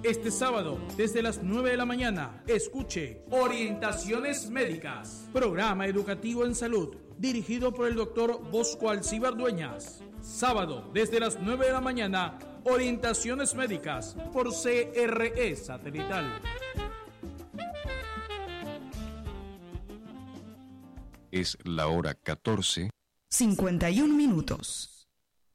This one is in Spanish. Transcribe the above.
Este sábado, desde las 9 de la mañana, escuche Orientaciones Médicas, programa educativo en salud, dirigido por el doctor Bosco Alcíbar Dueñas. Sábado, desde las 9 de la mañana, Orientaciones Médicas, por CRE Satelital. Es la hora 14:51.